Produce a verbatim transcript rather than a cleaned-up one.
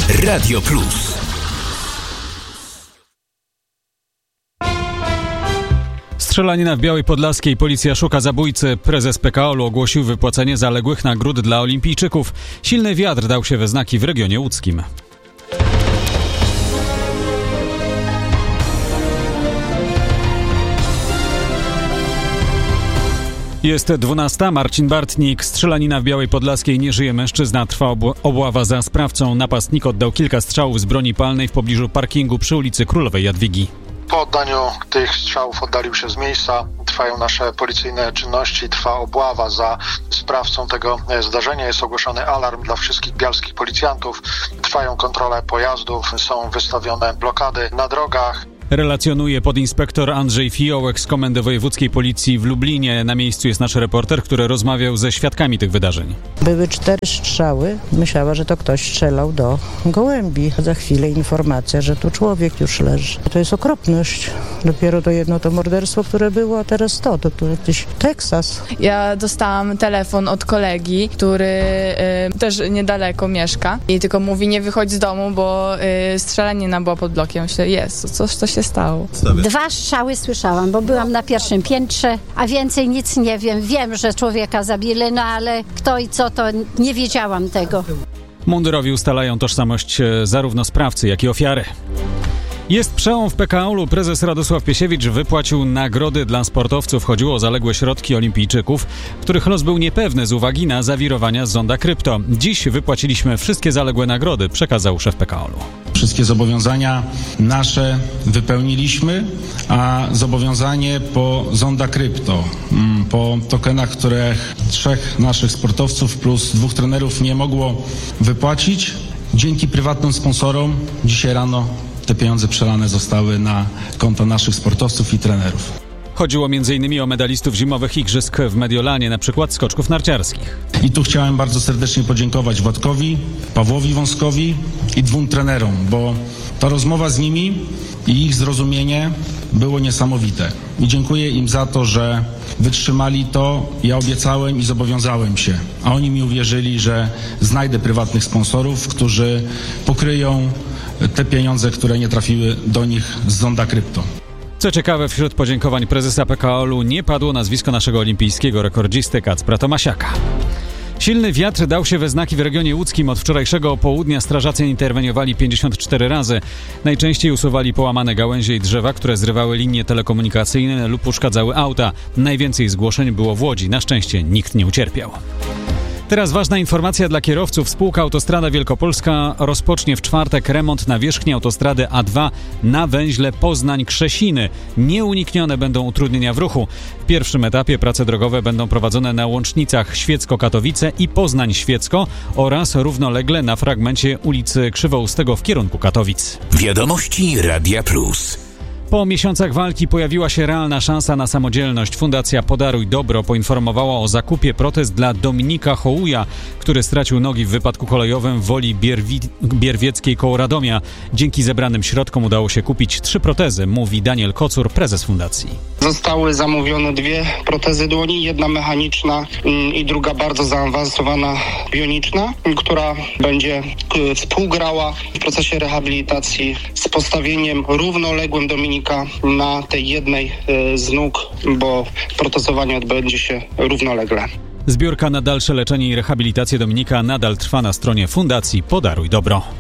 Radio Plus. Strzelanina w Białej Podlaskiej. Policja szuka zabójcy. Prezes P K O L u ogłosił wypłacenie zaległych nagród dla olimpijczyków. Silny wiatr dał się we znaki w regionie łódzkim. Jest dwunasta. Marcin Bartnik. Strzelanina w Białej Podlaskiej. Nie żyje mężczyzna. Trwa obł- obława za sprawcą. Napastnik oddał kilka strzałów z broni palnej w pobliżu parkingu przy ulicy Królowej Jadwigi. Po oddaniu tych strzałów oddalił się z miejsca. Trwają nasze policyjne czynności, trwa obława za sprawcą tego zdarzenia. Jest ogłoszony alarm dla wszystkich bialskich policjantów. Trwają kontrole pojazdów, są wystawione blokady na drogach. Relacjonuje podinspektor Andrzej Fiołek z Komendy Wojewódzkiej Policji w Lublinie. Na miejscu jest nasz reporter, który rozmawiał ze świadkami tych wydarzeń. Były cztery strzały. Myślała, że to ktoś strzelał do gołębi. Za chwilę informacja, że tu człowiek już leży. To jest okropność. Dopiero to jedno to morderstwo, które było, a teraz to. To tu jakiś Teksas. Ja dostałam telefon od kolegi, który y, też niedaleko mieszka i tylko mówi, nie wychodź z domu, bo y, strzelanina była pod blokiem. Myślę, jest, coś, coś się stało. Dwa strzały słyszałam, bo byłam na pierwszym piętrze, a więcej nic nie wiem. Wiem, że człowieka zabili, no ale kto i co, to nie wiedziałam tego. Mundurowi ustalają tożsamość zarówno sprawcy, jak i ofiary. Jest przełom w P K O L u. Prezes Radosław Piesiewicz wypłacił nagrody dla sportowców. Chodziło o zaległe środki olimpijczyków, których los był niepewny z uwagi na zawirowania z zonda krypto. Dziś wypłaciliśmy wszystkie zaległe nagrody, przekazał szef P K O L u. Wszystkie zobowiązania nasze wypełniliśmy, a zobowiązanie po zonda krypto, po tokenach, które trzech naszych sportowców plus dwóch trenerów nie mogło wypłacić, dzięki prywatnym sponsorom dzisiaj rano te pieniądze przelane zostały na konta naszych sportowców i trenerów. Chodziło między innymi o medalistów zimowych igrzysk w Mediolanie, na przykład skoczków narciarskich. I tu chciałem bardzo serdecznie podziękować Władkowi, Pawłowi Wąskowi i dwóm trenerom, bo ta rozmowa z nimi i ich zrozumienie było niesamowite. I dziękuję im za to, że wytrzymali to. Ja obiecałem i zobowiązałem się, a oni mi uwierzyli, że znajdę prywatnych sponsorów, którzy pokryją te pieniądze, które nie trafiły do nich z zonda krypto. Co ciekawe, wśród podziękowań prezesa P K O L u nie padło nazwisko naszego olimpijskiego rekordzisty Kacpra Tomasiaka. Silny wiatr dał się we znaki w regionie łódzkim. Od wczorajszego południa strażacy interweniowali pięćdziesiąt cztery razy. Najczęściej usuwali połamane gałęzie i drzewa, które zrywały linie telekomunikacyjne lub uszkadzały auta. Najwięcej zgłoszeń było w Łodzi. Na szczęście nikt nie ucierpiał. Teraz ważna informacja dla kierowców. Spółka Autostrada Wielkopolska rozpocznie w czwartek remont nawierzchni autostrady A dwa na węźle Poznań-Krzesiny. Nieuniknione będą utrudnienia w ruchu. W pierwszym etapie prace drogowe będą prowadzone na łącznicach Świecko-Katowice i Poznań-Świecko oraz równolegle na fragmencie ulicy Krzywoustego w kierunku Katowic. Wiadomości Radia Plus. Po miesiącach walki pojawiła się realna szansa na samodzielność. Fundacja Podaruj Dobro poinformowała o zakupie protez dla Dominika Hołuja, który stracił nogi w wypadku kolejowym w Woli Bierwi- Bierwieckiej koło Radomia. Dzięki zebranym środkom udało się kupić trzy protezy, mówi Daniel Kocur, prezes fundacji. Zostały zamówione dwie protezy dłoni, jedna mechaniczna i druga bardzo zaawansowana bioniczna, która będzie współgrała w procesie rehabilitacji z postawieniem równoległym Dominika na tej jednej z nóg, bo protezowanie odbędzie się równolegle. Zbiórka na dalsze leczenie i rehabilitację Dominika nadal trwa na stronie Fundacji Podaruj Dobro.